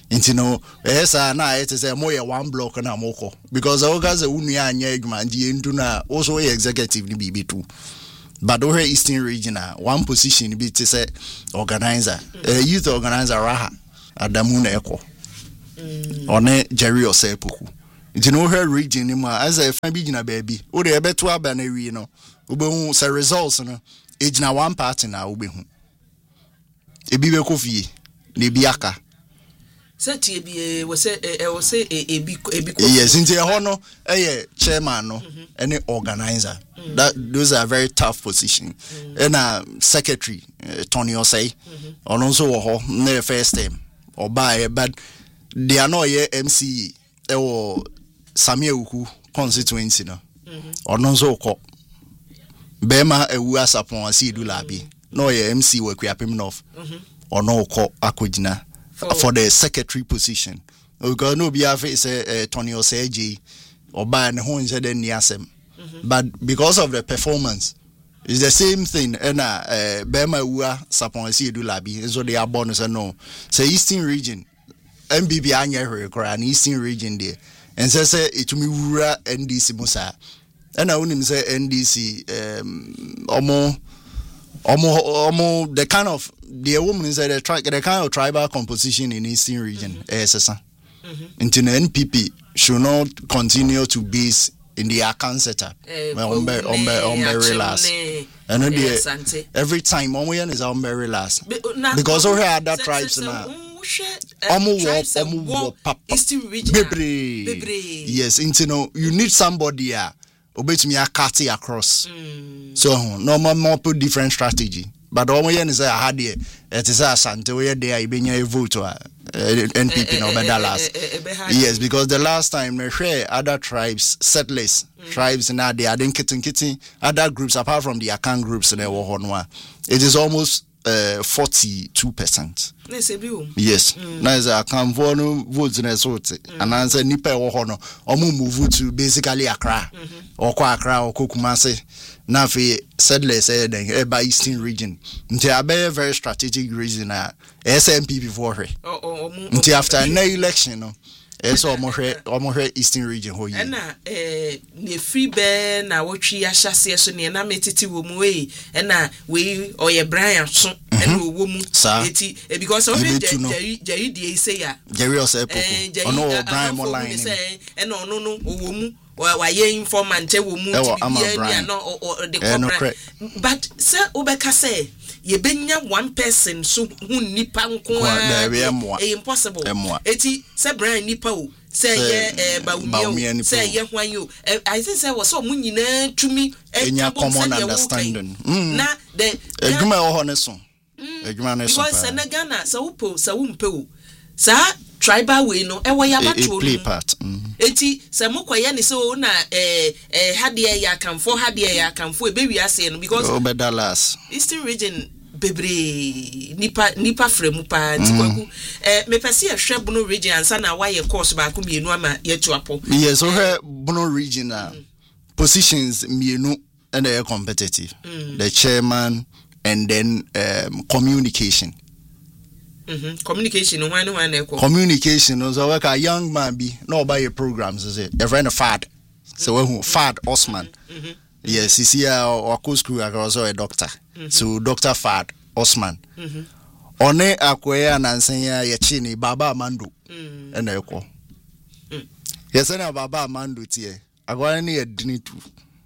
S2: Nti no esa na it is a more one block na moko because ogas unu ya anya adwuma ndi endu na also executive ni bibi too. But over Eastern region one position be to say organizer uh, youth organizer Raha Adamu na Eko one Jerry Osepoku. You know her region ni ma as a fan bi na baby o de ebe to aba na wi no obehu say results no ejina one party na obehu ebi be kofie na bi aka
S1: set ebi we say e we say ebi ebi
S2: yes nti e ho no eh chairman no any organizer that those are very tough position and uh, secretary uh, Tony Osei on also ho na first time or by but they are not here M C e o Samuel Uku constituency no on also ko Bema ewu asapon asidu labi no ye M C we Kuapem North or no ko akogina for the secretary position because no be have say uh, Tony Osei or by the whole said any asem but because of the performance it's the same thing and uh Bema Ua Sapon Asidu Labi so they are bonus and no say Eastern region M B B anya an Eastern region there and say say it me wura N D C Musa and I wouldn't say N D C um omo omo omo the kind of the woman is the tri- the kind of tribal composition in Eastern region eh sesa into the N P P should not continue to base in the account setup on be on be on be relax and the every time one way is on be relax because we have other tribes now omo wo omo wo papa yes into no you need somebody ah obetumi akati across so no more put different strategy but omo yen say ha de it is asante we dey ibenya vote N P P no be Dallas yes because the last time we share other tribes settlers mm. tribes now they are then kitten kitten other groups apart from the Akan groups in the it is almost uh, forty-two percent yes now is a Akan votes in a sort and answer nipa wo hono omo move to basically Accra or kwa Accra or Kumasi now for settlers eh then by Eastern region nti a very strategic reason uh S M P before her until after no election no it's almost almost Eastern region ho
S1: yi na eh ne free be na wotwi ya hyase so ne na metiti wo mu we na we oye Brian so na wo mu eti because of Jerry Jerry dey say ya
S2: Jerry Osepoku ono Brian mo line
S1: e na ono no wo mu wa ye informant wo mu ti bia no de corporate but say obeka say ye benya one person so hu nipa nko a impossible eti say Brian nipa o say ye baumia say ye hwan yo I think say was so mu nyina tumi
S2: enya common understanding
S1: na the
S2: edwuma wo ho ne so edwuma ne so
S1: because na Ghana sa wo po sa wo mpe o sa tribal way no e wo ya batwo
S2: play part
S1: eti se mokoye ne se o na eh eh hade ya kanfo hade ya kanfo e be wi ase no because
S2: o be Dallas
S1: Eastern region bebre nipa nipa fremu pa ntikwaku eh me pese e hwe Bono region ansa na wa ye course ba ko mienu ama ye to apo
S2: yes o hwe Bono region uh, positions mienu and they are competitive mm. the chairman and then um, communication
S1: mhm communication no one one ekwo
S2: communication so work a young man be no buy your programs is it a friend of Fad so we who Fad Osman mhm yes he see our school also a doctor so Doctor Fad Osman mhm one akoya nansen ya ye chini Baba Amando e na ekwo yes na Baba Amando tie agwa na ye dini tu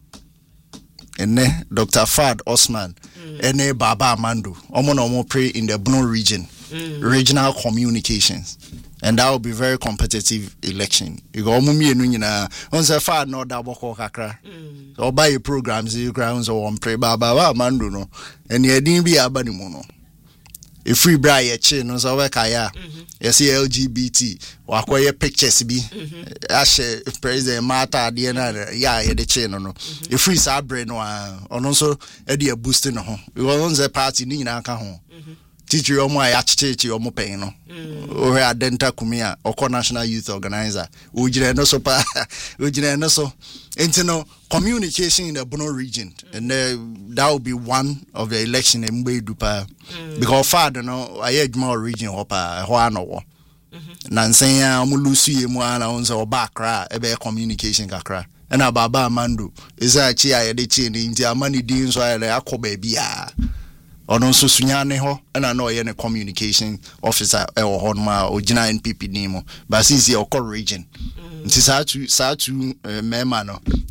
S2: ene Doctor Fad Osman ene Baba Amando omo na omo pray in the Bono region Mm. regional communications and that will be very competitive election you go mumi enu nyina on say far no da boko kakra so buy your programs you grounds or on pray baba ba mando no and ye din bi aba ni mu no e free bra ye chi no so we kaya yes L G B T wa koye pictures bi ashe president mata de na ya ye de chi no no e free sa bre no ono so e de boost no ho because on say party ni nyina aka ho teacher omo ya chichechi omo pen no o he adenta kumia oko national youth organizer o jire no so pa o jire no so enti no communication in the Bono region and uh, that will be one of the election in Mbedupa because father no aye adwuma region ho pa ho anowo na nsen ya omo lusu ye mu ana on se oba akra e be communication kakra na baba amando eza chi ya de chi ni nti amani din so ya akoba bia ono nso sunyane ho na na oye ne communication officer e wo ho ma ogina N P P ni mo ba sisi okọ region nti sa tu sa tu mema no